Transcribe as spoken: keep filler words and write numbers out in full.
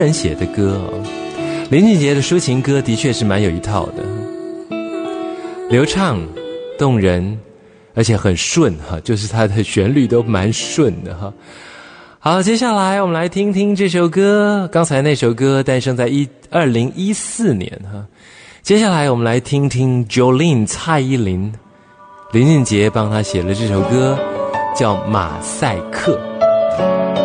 人写的歌哦。林俊杰的抒情歌的确是蛮有一套的，流畅动人，而且很顺哈，就是它的旋律都蛮顺的哈。好，接下来我们来听听这首歌。刚才那首歌诞生在一二零一四年哈，接下来我们来听听 Jolin 蔡依林，林俊杰帮他写了这首歌，叫《马赛克》。